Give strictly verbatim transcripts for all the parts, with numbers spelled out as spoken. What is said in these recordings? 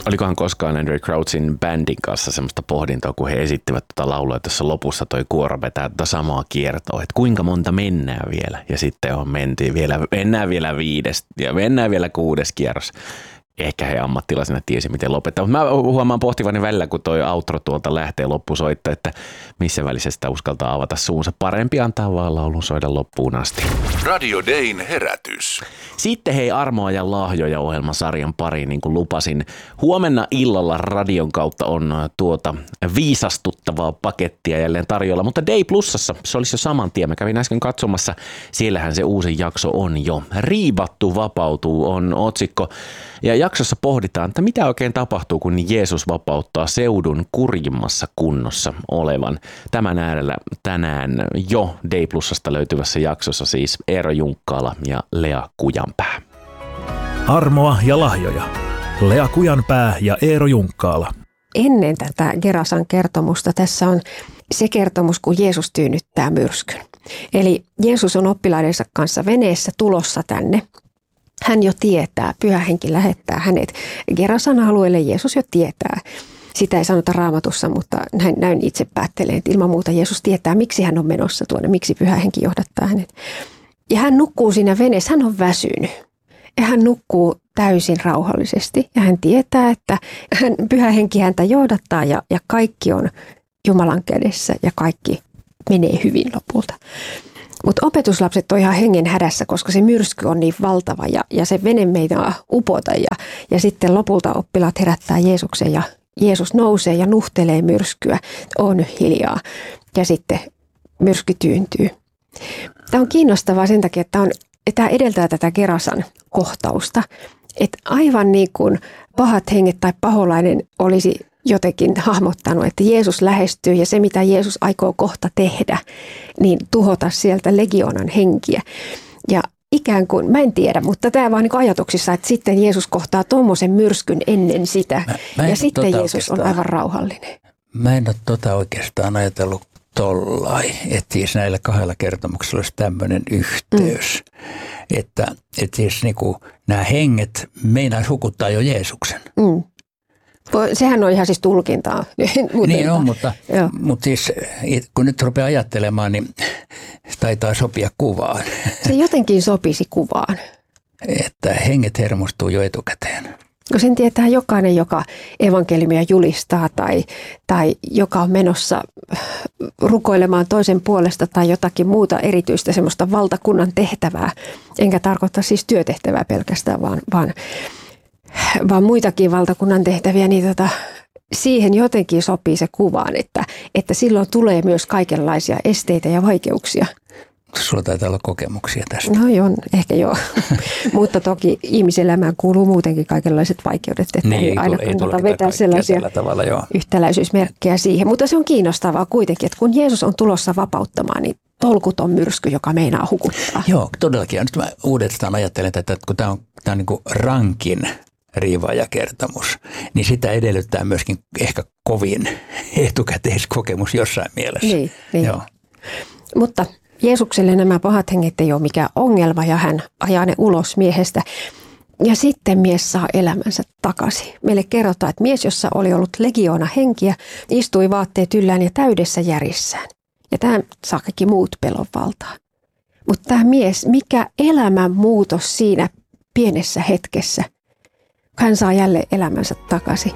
Olikohan koskaan Andrew Crouchin bändin kanssa semmoista pohdintoa, kun he esittivät tätä laulua, että tuossa lopussa toi kuoro vetää tätä samaa kiertoa, että kuinka monta mennään vielä. Ja sitten on mentiin vielä, mennään vielä viides ja mennään vielä kuudes kierros. Ehkä he ammattilaisena tiesi, miten lopettaa. Mutta mä huomaan pohtivani välillä, kun toi outro tuolta lähtee loppusoittaa, että missä välissä sitä uskaltaa avata suunsa. Parempi antaa vaan laulun soida loppuun asti. Radio Dayn herätys. Sitten hei Armoa ja lahjoja -ohjelmasarjan pariin, niin kuin lupasin. Huomenna illalla radion kautta on tuota viisastuttavaa pakettia jälleen tarjolla, mutta Day Plusassa se olisi jo saman tien. Mä kävin äsken katsomassa, siellähän se uusi jakso on jo. Riivattu vapautuu on otsikko. Ja jaksossa pohditaan, että mitä oikein tapahtuu, kun Jeesus vapauttaa seudun kurjimmassa kunnossa olevan. Tämän äärellä tänään jo Day Plusasta löytyvässä jaksossa siis Eero Junkkaala ja Lea Kujanpää. Armoa ja lahjoja. Lea Kujanpää ja Eero Junkkaala. Ennen tätä Gerasan kertomusta tässä on se kertomus, kun Jeesus tyynnyttää myrskyn. Eli Jeesus on oppilaidensa kanssa veneessä tulossa tänne. Hän jo tietää, Pyhä Henki lähettää hänet Gerasan alueelle, Jeesus jo tietää. Sitä ei sanota Raamatussa, mutta näin, näin itse päättelen, että ilman muuta Jeesus tietää, miksi hän on menossa tuonne, miksi Pyhä Henki johdattaa hänet. Ja hän nukkuu siinä veneessä, hän on väsynyt. Ja hän nukkuu täysin rauhallisesti ja hän tietää, että hän, Pyhä Henki häntä johdattaa ja, ja kaikki on Jumalan kädessä ja kaikki menee hyvin lopulta. Mutta opetuslapset on ihan hengen hädässä, koska se myrsky on niin valtava ja, ja se vene meitä upota. Ja, ja sitten lopulta oppilaat herättää Jeesuksen ja Jeesus nousee ja nuhtelee myrskyä. On nyt hiljaa ja sitten myrsky tyyntyy. Tämä on kiinnostavaa sen takia, että tämä, on, tämä edeltää tätä Gerasan kohtausta. Että aivan niin kuin pahat henget tai paholainen olisi jotenkin hahmottanut, että Jeesus lähestyy ja se, mitä Jeesus aikoo kohta tehdä, niin tuhota sieltä legionan henkiä. Ja ikään kuin, mä en tiedä, mutta tämä vaan niin ajatuksissa, että sitten Jeesus kohtaa tuommoisen myrskyn ennen sitä mä, mä ja sitten tota Jeesus on aivan rauhallinen. Mä en ole tota oikeastaan ajatellut tollain, että siis näillä kahdella kertomuksella olisi tämmöinen yhteys, mm. että, että siis niin kuin nämä henget meinaisi hukuttaa jo Jeesuksen. Mm. Sehän on ihan siis tulkintaa. Niin on, mutta, mutta siis kun nyt rupeaa ajattelemaan, niin taitaa sopia kuvaan. Se jotenkin sopisi kuvaan. Että henget hermostuu jo etukäteen. Kun sen tietää jokainen, joka evankeliumia julistaa tai, tai joka on menossa rukoilemaan toisen puolesta tai jotakin muuta erityistä semmoista valtakunnan tehtävää. Enkä tarkoita siis työtehtävää pelkästään, vaan, vaan vaan muitakin valtakunnan tehtäviä, niin tota, siihen jotenkin sopii se kuvaan, että, että silloin tulee myös kaikenlaisia esteitä ja vaikeuksia. Sulla taitaa olla kokemuksia tästä. No joo, ehkä joo. Mutta toki ihmiselämään kuuluu muutenkin kaikenlaiset vaikeudet, että niin, ei aina kannata vetää sellaisia tavalla, yhtäläisyysmerkkejä siihen. Mutta se on kiinnostavaa kuitenkin, että kun Jeesus on tulossa vapauttamaan, niin tolkuton myrsky, joka meinaa hukuttaa. Joo, todellakin. Ja nyt mä uudestaan ajattelen tätä, että kun tämä on, tämä on niin kuin rankin riivaajakertomus, niin sitä edellyttää myöskin ehkä kovin etukäteiskokemus jossain mielessä. Niin, niin. Joo. Mutta Jeesukselle nämä pahat henget ei ole mikään ongelma ja hän ajaa ne ulos miehestä. Ja sitten mies saa elämänsä takaisin. Meille kerrotaan, että mies, jossa oli ollut legioona henkiä, istui vaatteet yllään ja täydessä järissään. Ja tämä saa kaikki muut pelon valtaa. Mutta tämä mies, mikä elämän muutos siinä pienessä hetkessä, hän saa jälleen elämänsä takaisin.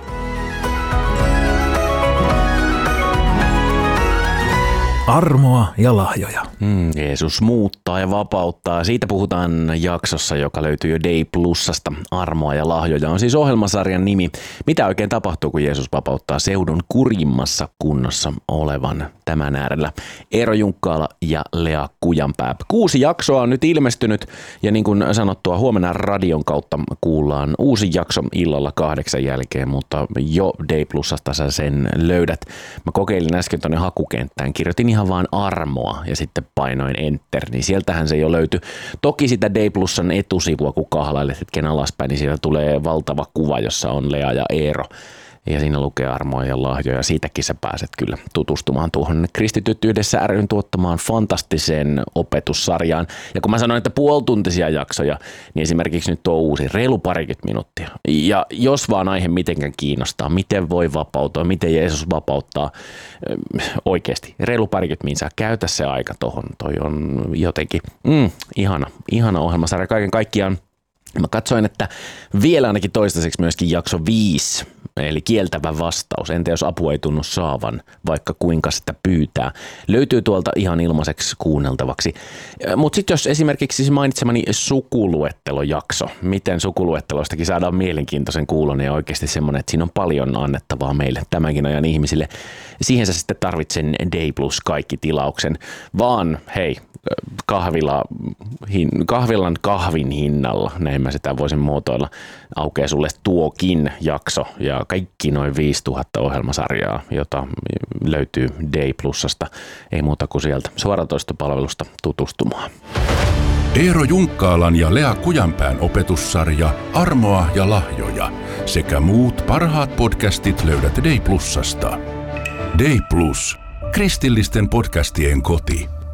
Armoa ja lahjoja. Mm, Jeesus muuttaa ja vapauttaa. Siitä puhutaan jaksossa, joka löytyy jo Day Plusasta. Armoa ja lahjoja on siis ohjelmasarjan nimi. Mitä oikein tapahtuu, kun Jeesus vapauttaa seudun kurjimmassa kunnossa olevan tämän äärellä? Eero Junkkaala ja Lea Kujanpää. Kuusi jaksoa on nyt ilmestynyt ja niin kuin sanottua, huomenna radion kautta kuullaan uusi jakso illalla kahdeksan jälkeen, mutta jo Day Plusasta sä sen löydät. Mä kokeilin äsken tuonne hakukenttään, kirjoitin ihan vaan armoa ja sitten painoin enter, niin sieltähän se jo löytyi. Toki sitä Day Plusan etusivua, kun kahlailet hetken alaspäin, niin siellä tulee valtava kuva, jossa on Lea ja Eero. Ja siinä lukee armoa ja lahjoja. Siitäkin sä pääset kyllä tutustumaan tuohon Kristityt yhdessä ry:n tuottamaan fantastiseen opetussarjaan. Ja kun mä sanoin, että puolituntisia jaksoja, niin esimerkiksi nyt tuo uusi reilu parikymmentä minuuttia. Ja jos vaan aihe mitenkään kiinnostaa, miten voi vapautua, miten Jeesus vapauttaa oikeasti. Reilu parikymmentä minuuttia, käytä se aika tohon. Toi on jotenkin mm, ihana, ihana ohjelmasarja kaiken kaikkiaan. Mä katsoin, että vielä ainakin toistaiseksi myöskin jakso viisi, eli kieltävä vastaus. Entä jos apu ei tunnu saavan, vaikka kuinka sitä pyytää. Löytyy tuolta ihan ilmaiseksi kuunneltavaksi. Mutta sitten jos esimerkiksi mainitsemani sukuluettelojakso, miten sukuluetteloistakin saadaan mielenkiintoisen kuulon ja oikeasti semmoinen, että siinä on paljon annettavaa meille tämänkin ajan ihmisille. Siihen sä sitten tarvitsen Day Plus kaikki tilauksen, vaan hei, kahvila, hin, kahvilan kahvin hinnalla, näin mä sitä voisin muotoilla, aukeaa sulle tuokin jakso ja kaikki noin viisituhatta ohjelmasarjaa, jota löytyy Day Plusasta, ei muuta kuin sieltä suoratoistopalvelusta tutustumaan. Eero Junkkaalan ja Lea Kujanpään opetussarja Armoa ja lahjoja sekä muut parhaat podcastit löydät Day Plusasta. Day Plus, kristillisten podcastien koti.